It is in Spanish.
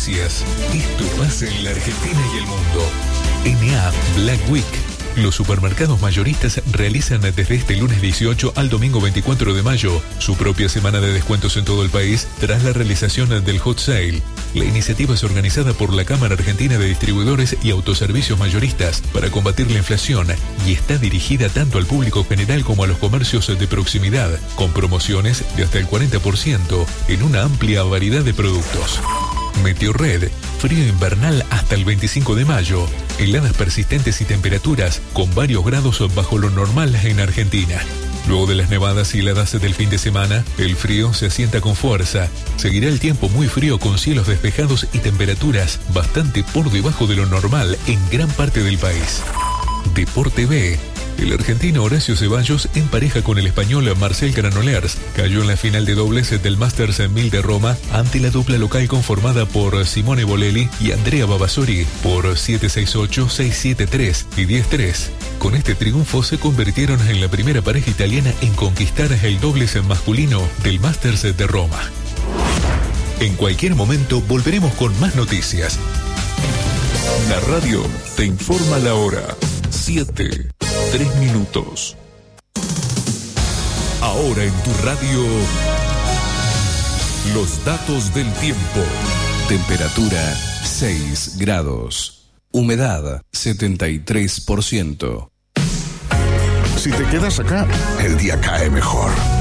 noticias. Esto pasa en la Argentina y el mundo. NA Black Week. Los supermercados mayoristas realizan desde este lunes 18 al domingo 24 de mayo su propia semana de descuentos en todo el país tras la realización del Hot Sale. La iniciativa es organizada por la Cámara Argentina de Distribuidores y Autoservicios Mayoristas para combatir la inflación y está dirigida tanto al público general como a los comercios de proximidad, con promociones de hasta el 40% en una amplia variedad de productos. Meteorred, frío invernal hasta el 25 de mayo, heladas persistentes y temperaturas con varios grados bajo lo normal en Argentina. Luego de las nevadas y heladas del fin de semana, el frío se asienta con fuerza. Seguirá el tiempo muy frío con cielos despejados y temperaturas bastante por debajo de lo normal en gran parte del país. Deporte B. El argentino Horacio Ceballos, en pareja con el español Marcel Granollers, cayó en la final de dobles del Masters 1000 de Roma ante la dupla local conformada por Simone Bolelli y Andrea Babazzori por 7-6-8, 6-7-3 y 10-3. Con este triunfo se convirtieron en la primera pareja italiana en conquistar el dobles masculino del Masters de Roma. En cualquier momento volveremos con más noticias. La radio te informa la hora. 7:03. Ahora en tu radio, los datos del tiempo. Temperatura 6 grados. Humedad 73%. Si te quedas acá, el día cae mejor.